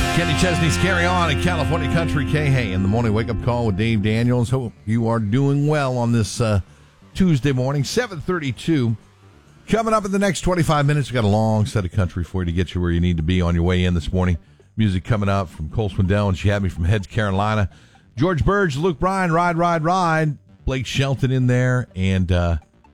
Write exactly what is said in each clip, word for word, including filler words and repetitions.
Kenny Chesney's Carry On in California Country K-Hey in the morning wake-up call with Dave Daniels. Hope you are doing well on this uh, Tuesday morning, seven thirty-two. Coming up in the next twenty-five minutes, we've got a long set of country for you to get you where you need to be on your way in this morning. Music coming up from Cole Swindell and She Had Me from Heads, Carolina. George Burge, Luke Bryan, Ride, Ride, Ride. Blake Shelton in there, and uh,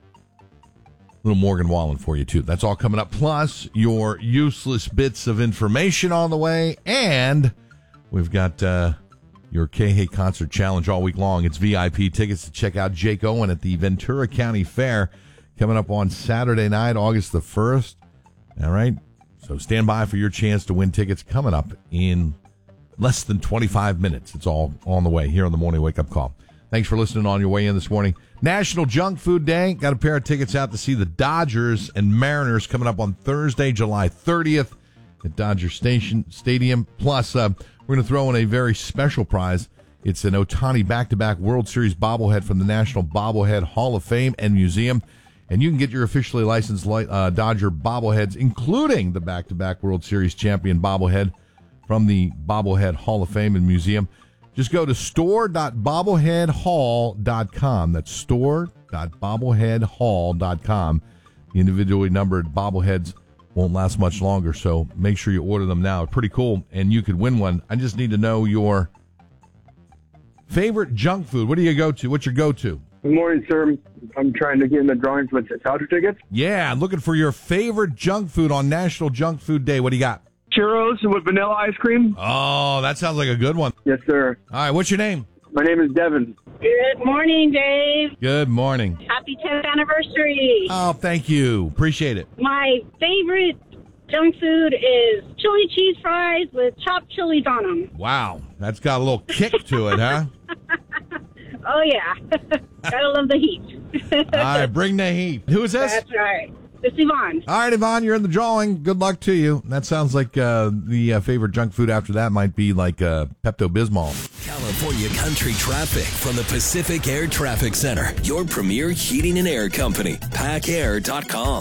little Morgan Wallen for you, too. That's all coming up. Plus, your useless bits of information on the way. And we've got uh, your K-Hey Concert Challenge all week long. It's V I P tickets to check out Jake Owen at the Ventura County Fair coming up on Saturday night, August the first. All right? So stand by for your chance to win tickets coming up in less than twenty-five minutes. It's all on the way here on the Morning Wake Up Call. Thanks for listening on your way in this morning. National Junk Food Day. Got a pair of tickets out to see the Dodgers and Mariners coming up on Thursday, July thirtieth at Dodger Station Stadium. Plus, uh, we're going to throw in a very special prize. It's an Ohtani back-to-back World Series bobblehead from the National Bobblehead Hall of Fame and Museum. And you can get your officially licensed uh, Dodger bobbleheads, including the back-to-back World Series champion bobblehead from the Bobblehead Hall of Fame and Museum. Just go to store dot bobblehead hall dot com. That's store dot bobblehead hall dot com. The individually numbered bobbleheads won't last much longer, so make sure you order them now. Pretty cool, and you could win one. I just need to know your favorite junk food. What do you go to? What's your go-to? Good morning, sir. I'm trying to get in the drawing for the Dodger tickets. Yeah, looking for your favorite junk food on National Junk Food Day. What do you got? Churros with vanilla ice cream. Oh, that sounds like a good one. Yes, sir. All right, what's your name? My name is Devin. Good morning, Dave. Good morning. Happy tenth anniversary. Oh, thank you. Appreciate it. My favorite junk food is chili cheese fries with chopped chilies on them. Wow, that's got a little kick to it, huh? Oh, yeah. Gotta love the heat. All right, bring the heat. Who is this? That's right. It's Yvonne. All right, Yvonne, you're in the drawing. Good luck to you. That sounds like uh, the uh, favorite junk food after that might be like uh, Pepto-Bismol. California country traffic from the Pacific Air Traffic Center. Your premier heating and air company. pack air dot com.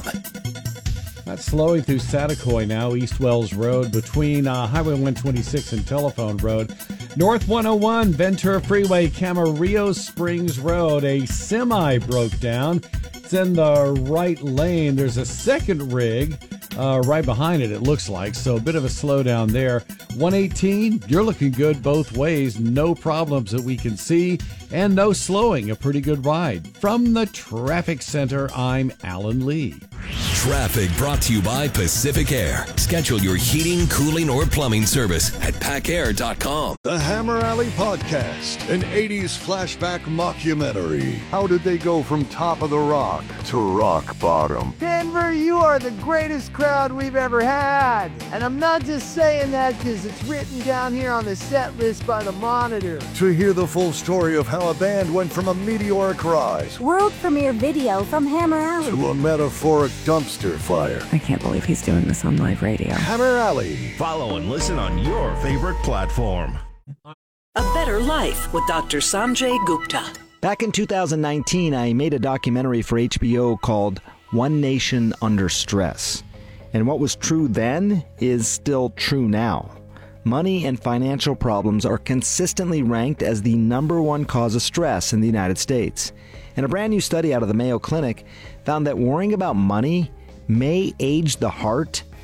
That's slowing through Satakoy now, East Wells Road, between uh, Highway one twenty-six and Telephone Road. North one oh one, Ventura Freeway, Camarillo Springs Road. A semi broke down. It's in the right lane. There's a second rig uh, right behind it, it looks like. So a bit of a slowdown there. one eighteen, you're looking good both ways. No problems that we can see. And no slowing. A pretty good ride. From the Traffic Center, I'm Alan Lee. Traffic brought to you by Pacific Air. Schedule your heating, cooling, or plumbing service at pack air dot com. The Hammer Alley Podcast, an eighties flashback mockumentary. How did they go from top of the rock to rock bottom? Denver, you are the greatest crowd we've ever had. And I'm not just saying that because it's written down here on the set list by the Monitor. To hear the full story of how a band went from a meteoric rise, world premiere video from Hammer Alley, to a metaphoric dumpster fire. I can't believe he's doing this on live radio. Hammer Alley. Follow and listen on your favorite platform. A Better Life with Doctor Sanjay Gupta. Back in two thousand nineteen, I made a documentary for H B O called One Nation Under Stress. And what was true then is still true now. Money and financial problems are consistently ranked as the number one cause of stress in the United States. And a brand new study out of the Mayo Clinic found that worrying about money may age the heart